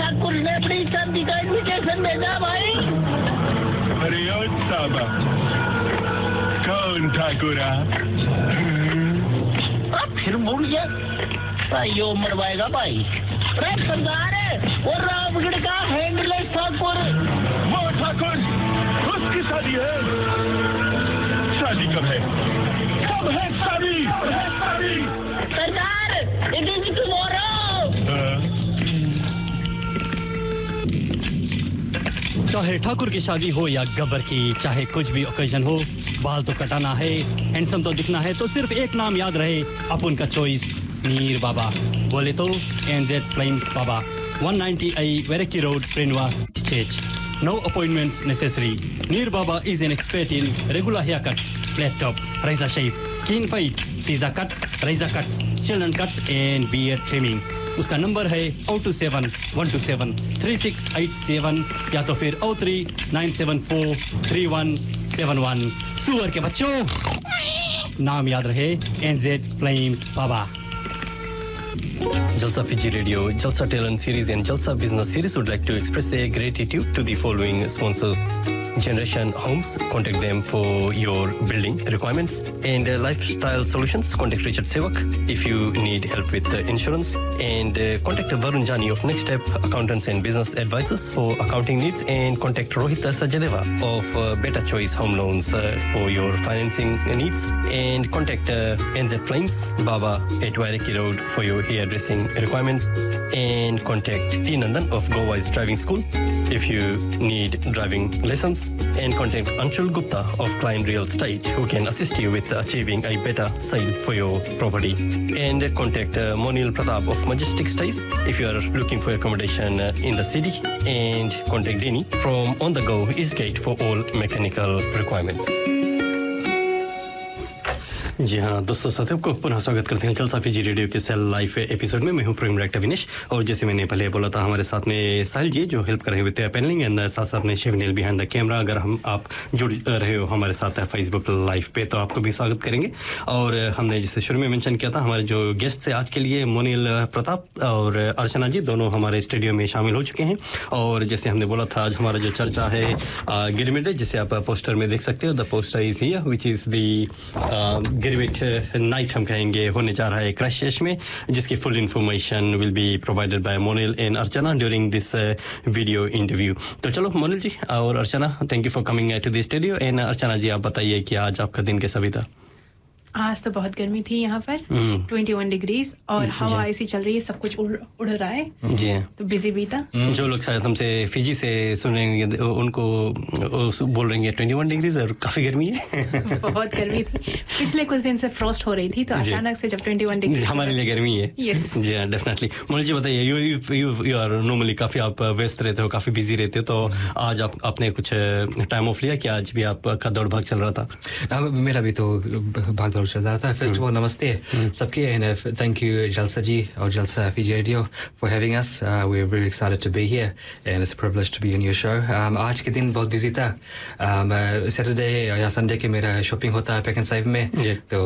ठाकुर ने अपनी शादी का इनविटेशन भेजा भाई। अरे ओ साबा, कौन ठाकुर अब फिर भूल गया भाई, यो मरवाएगा भाई। अरे सरदार वो रामगढ़ का हैंडलेस ठाकुर, वो ठाकुर, उसकी शादी है। शादी कब है? कब है शादी? सरदार इट इज टुमारो। चाहे ठाकुर की शादी हो या गब्बर की, चाहे कुछ भी ओकेजन हो, बाल तो कटाना है, हैंडसम तो दिखना है, तो सिर्फ एक नाम याद रहे, अपन का चॉइस नीर बाबा। बोले तो NZ Flames Baba, 190I Veraki Road, Prenwa, Church. No appointments necessary. Neer Baba is an expert in regular haircuts, flat top, razor shave, skin fade, Caesar cuts, razor cuts, children cuts and beard trimming. उसका number है 027-127-3687 या तो फिर 039743171। सुअर के बच्चों, नाम याद रहे, NZ Flames Baba. Jalsa Fiji Radio, Jalsa Talent Series and Jalsa Business Series would like to express their gratitude to the following sponsors. Generation Homes, contact them for your building requirements and lifestyle solutions. Contact Richard Sevak if you need help with insurance, and contact Varun Jani of Next Step Accountants and Business Advisors for accounting needs, and contact Rohit Sajadeva of Better Choice Home Loans for your financing needs, and contact NZ Flames Baba at Wairiki Road for your hairdressing requirements, and contact T Nandan of Go Wise Driving School if you need driving lessons, and contact Anshul Gupta of Klein Real Estate who can assist you with achieving a better sale for your property, and contact Monil Pratap of Majestic Stays if you are looking for accommodation in the city, and contact Denny from On The Go Eastgate for all mechanical requirements. जी हाँ दोस्तों, साथियों को पुनः स्वागत करते हैं जलसा Fiji radio के सेल लाइव एपिसोड में। मैं हूं प्रेम डायरेक्टर विनेश, और जैसे मैंने पहले बोला था, हमारे साथ में साहिल जी जो हेल्प कर रहे हैं पैनलिंग, एंड साथ साथ में शिवनील बिहाइंड द कैमरा। अगर आप जुड़ रहे हो हमारे साथ फेसबुक लाइव पे तो आपको भी स्वागत करेंगे। और हमने जैसे शुरू में मेंशन किया था, हमारे जो गेस्ट से आज के लिए मोनिल प्रताप और अर्चना जी दोनों हमारे स्टूडियो में शामिल हो चुके हैं। और जैसे हमने बोला था, आज हमारा जो चर्चा है गिरमिट, जिसे आप पोस्टर में देख सकते हो, the poster is here which is the girmit night हम कहेंगे होने जा रहा है क्रैश में, जिसकी full information will be provided by मोनिल and Archana during this video interview. तो चलो मोनिल जी और अर्चना, thank you for coming to the studio. And अर्चना जी, आप बताइए कि आज आपका दिन कैसा बीता? आज तो बहुत गर्मी थी यहाँ पर, 21 डिग्रीज, और हवा ऐसी चल रही है, सब कुछ उड़ रहा है जी, तो बिजी बीता। जो लोग शायद हमसे फिजी से सुन रहे हैं उनको बोल रहे हैं 21 डिग्रीज और काफी गर्मी है। बहुत गर्मी थी, पिछले कुछ दिन से फ्रॉस्ट हो रही थी, तो अचानक से जब 21 डिग्री हमारे लिए गर्मी है। यस जी हाँ, डेफिनेटली। मोनिल जी बताइए, यू आर नॉर्मली काफी आप व्यस्त रहते हो, काफी बिजी रहते हो, तो आज आपने कुछ टाइम ऑफ लिया कि आज भी आपका दौड़ भाग चल रहा था? मेरा भी तो भाग दौड़ चल रहा था। फर्स्ट ऑफ ऑल नमस्ते सबके, एंड थैंक यू जलसा जी और जलसा Fiji radio for having us. We are very excited to be here and it's a privilege to be in your show. आज के दिन बहुत बिजी था। सैटरडे या संडे के मेरा शॉपिंग होता है पैक एंड सेव में, तो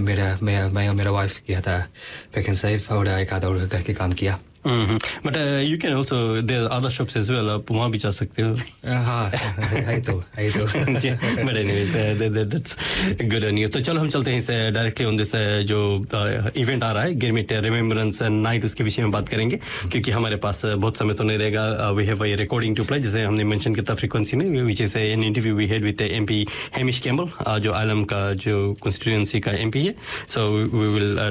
मैं और मेरा वाइफ किया था पैक एंड सेव, और एक आधा और घर के काम किया। But you can also, there are other shops as well, आप वहाँ भी जा सकते हो। हाँ, है तो but anyways, that's good on you। तो चलो हम चलते हैं इसे डायरेक्टली ऑन दिस जो इवेंट आ रहा है गिरमिट रिमेम्बरेंस नाइट, उसके विषय में बात करेंगे, क्योंकि हमारे पास बहुत समय तो नहीं रहेगा। We have A recording to play, जैसे हमने मेंशन किया था फ्रीक्वेंसी में, which is an interview we had with MP Hamish Campbell, जो आलम का जो कॉन्स्टिट्यूएंसी का MP है। So we will